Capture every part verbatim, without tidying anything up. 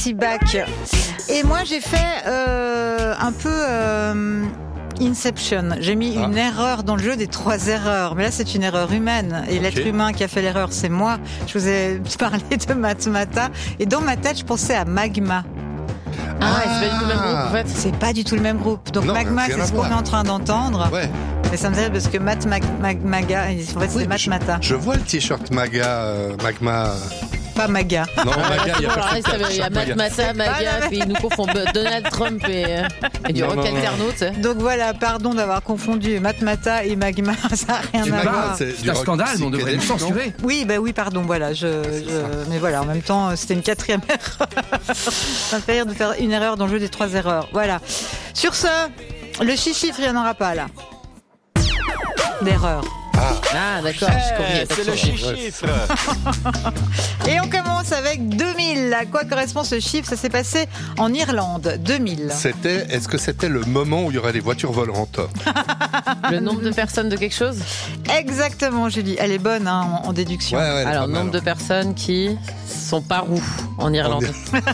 Alexis Bach. Et moi, j'ai fait euh, un peu euh, Inception. J'ai mis ah. une erreur dans le jeu des trois erreurs. Mais là, c'est une erreur humaine. Et okay. l'être humain qui a fait l'erreur, c'est moi. Je vous ai parlé de Matmata. Et dans ma tête, je pensais à Magma. Ah, ah, c'est pas du tout le même groupe en fait. C'est pas du tout le même groupe. Donc non, Magma, c'est ce qu'on est en train d'entendre. Ouais. Mais ça me dirait parce que Mat Mag, Mag, Maga, en fait, c'est oui, Matmata. Je, je vois le t-shirt Maga, euh, Magma. Pas Maga. Non, Maga, il y a pas de Il y a Matmata, Maga, puis ils nous confondent Donald Trump et, et du rock alternaute. Donc voilà, pardon d'avoir confondu Matmata et Magma, ça n'a rien et à voir. C'est, c'est un scandale, mais on devrait le censurer. Oui, bah oui, pardon, voilà. Je, je... Mais voilà, en même temps, c'était une quatrième erreur. Ça me fait rire de faire une erreur dans le jeu des trois erreurs. Voilà. Sur ce, le chiffre, il n'y en aura pas là. D'erreur. Ah, ah d'accord, hey, c'est le chiffre. Et on commence avec deux mille. À quoi correspond ce chiffre? Ça s'est passé en Irlande, deux mille. C'était, est-ce que c'était le moment où il y aurait des voitures volantes? Le nombre de personnes de quelque chose? Exactement, Julie. Elle est bonne hein, en, en déduction. Ouais, ouais, alors, nombre de personnes qui sont par où en Irlande?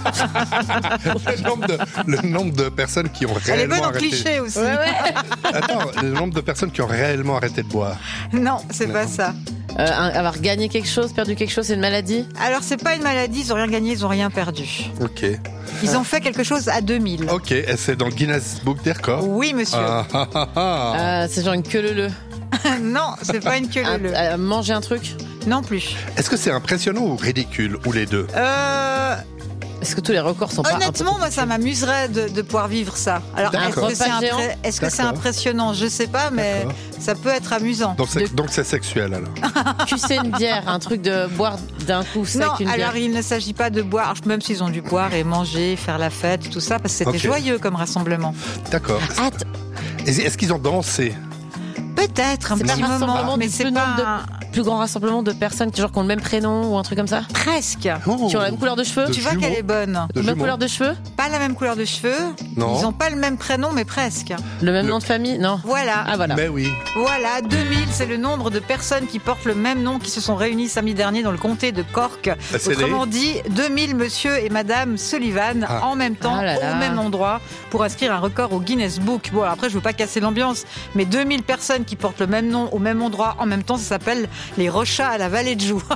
le, nombre de, le nombre de personnes qui ont réellement arrêté... Elle est bonne en cliché aussi. Ouais, ouais. Attends, le nombre de personnes qui ont réellement arrêté de boire. Non, c'est non. pas ça. Euh, avoir gagné quelque chose, perdu quelque chose, c'est une maladie? Alors, c'est pas une maladie, ils ont rien gagné, ils ont rien perdu. Ok. Ils ont fait quelque chose à deux mille. Ok, et c'est dans Guinness Book des records? Oui, monsieur. Ah, ah, ah, ah. Euh, c'est genre une queue leu leu. Non, c'est pas une queue leu leu. Euh, manger un truc? Non plus. Est-ce que c'est impressionnant ou ridicule, ou les deux? Euh... Est-ce que tous les records sont Honnêtement, pas... Honnêtement, moi, ça m'amuserait de, de pouvoir vivre ça. Alors, est-ce que, c'est, impré... est-ce que c'est impressionnant? Je sais pas, mais D'accord. ça peut être amusant. Donc c'est, de... donc c'est sexuel, alors? Cuisser une bière, un truc de boire d'un coup sec non, une bière. Non, alors il ne s'agit pas de boire, même s'ils ont dû boire et manger, faire la fête, tout ça, parce que c'était okay. joyeux comme rassemblement. D'accord. Att- Est-ce qu'ils ont dansé? Peut-être, un c'est petit moment, mais c'est pas... De... plus grand rassemblement de personnes qui, genre, qui ont le même prénom ou un truc comme ça? Presque. Oh, qui ont la même couleur de cheveux? Tu vois qu'elle est bonne. De même couleur de cheveux? Pas la même couleur de cheveux. Non. Ils n'ont pas le même prénom, mais presque. Le même le... nom de famille? Non. Voilà. Ah, voilà. Mais oui. Voilà, deux mille, c'est le nombre de personnes qui portent le même nom qui se sont réunies samedi dernier dans le comté de Cork. C'est Autrement les... dit, deux mille monsieur et madame Sullivan ah. en même temps, ah là là. au même endroit, pour inscrire un record au Guinness Book. Bon, alors après, je veux pas casser l'ambiance, mais deux mille personnes qui portent le même nom au même endroit en même temps, ça s'appelle les Rochas à la vallée de Joux.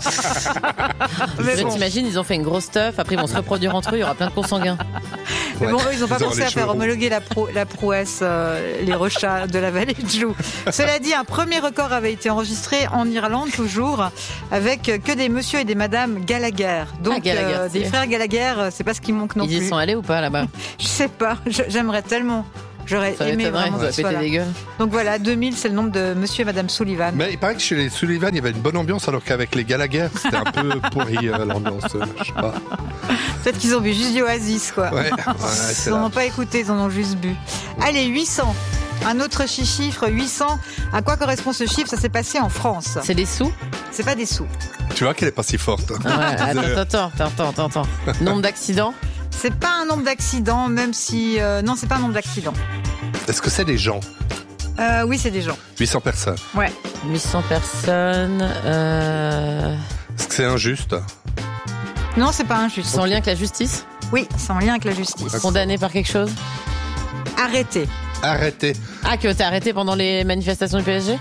Mais bon. T'imagines, ils ont fait une grosse stuff, après ils vont se reproduire entre eux, il y aura plein de consanguins. Mais ouais. bon, eux, ils n'ont pas ils pensé à faire homologuer la, pro, la prouesse, euh, les Rochas de la vallée de Joux. Cela dit, un premier record avait été enregistré en Irlande, toujours, avec que des monsieur et des madame Gallagher. Donc, ah, Gallagher, euh, des frères Gallagher, c'est pas ce qui manque non ils plus. Ils y sont allés ou pas là-bas? Je sais pas, j'aimerais tellement. J'aurais ça aimé vraiment ça voilà. des gueules. Donc voilà, deux mille, c'est le nombre de monsieur et madame Sullivan. Mais il paraît que chez les Sullivan, il y avait une bonne ambiance, alors qu'avec les Gallagher, c'était un peu pourri euh, l'ambiance. Euh, je sais pas. Peut-être qu'ils ont bu juste du Oasis, quoi. Ouais, ouais, ils n'en ont pas écouté, ils en ont juste bu. Allez, huit cents. Un autre chiffre, huit cents. À quoi correspond ce chiffre? Ça s'est passé en France. C'est des sous? C'est pas des sous. Tu vois qu'elle est pas si forte. Ah ouais, attends, attends, attends, attends. Nombre d'accidents? C'est pas un nombre d'accidents, même si... Euh, non, c'est pas un nombre d'accidents. Est-ce que c'est des gens? euh, Oui, c'est des gens. huit cents personnes. Ouais. huit cents personnes... Euh... Est-ce que c'est injuste? Non, c'est pas injuste. C'est en lien avec la justice? Oui, c'est en lien avec la justice. Condamné par quelque chose? Arrêté. Arrêté. Ah, que t'es arrêté pendant les manifestations du P S G?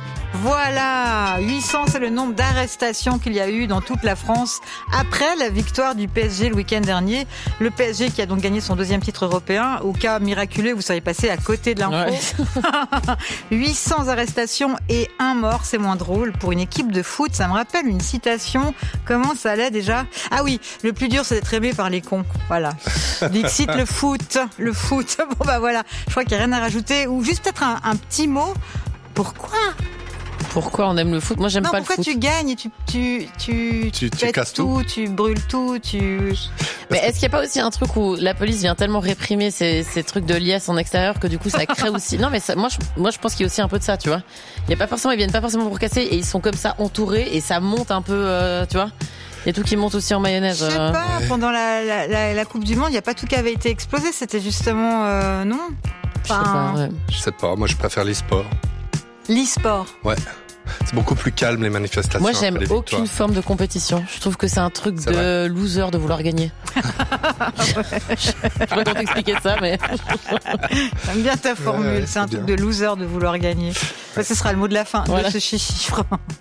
Voilà, huit cents, c'est le nombre d'arrestations qu'il y a eu dans toute la France après la victoire du P S G le week-end dernier. Le P S G qui a donc gagné son deuxième titre européen. Au cas miraculeux, vous seriez passé à côté de l'info. Ouais. huit cents arrestations et un mort, c'est moins drôle. Pour une équipe de foot, ça me rappelle une citation. Comment ça allait déjà? Ah oui, le plus dur, c'est d'être aimé par les cons. Voilà. Dixit le foot, le foot. Bon bah voilà, je crois qu'il n'y a rien à rajouter. Ou juste peut-être un, un petit mot. Pourquoi? Pourquoi on aime le foot? Moi, j'aime non, pas le foot. Pourquoi tu gagnes et tu tu tu tu, tu casses tout, tout, tu brûles tout, tu. Mais est-ce qu'il n'y a pas aussi un truc où la police vient tellement réprimer ces, ces trucs de liesse en extérieur que du coup ça crée aussi. Non, mais ça, moi, je, moi, je pense qu'il y a aussi un peu de ça, tu vois. Il y a pas forcément, ils viennent pas forcément pour casser et ils sont comme ça entourés et ça monte un peu, euh, tu vois. Il y a tout qui monte aussi en mayonnaise. Je sais euh... pas. Pendant la, la, la, la Coupe du Monde, il y a pas tout qui avait été explosé. C'était justement euh, non. Enfin... Je sais pas. Ouais. Je sais pas. Moi, je préfère l'e-sport. L'e-sport. Ouais. C'est beaucoup plus calme les manifestations. Moi, j'aime après les aucune victoires. forme de compétition. Je trouve que c'est un truc C'est de vrai. loser de vouloir gagner. Je sais pas comment t'expliquer ça, mais J'aime bien ta formule. Ouais, ouais, c'est un c'est truc bien. de loser de vouloir gagner. Ouais, ce sera le mot de la fin Voilà. de ce chiffre.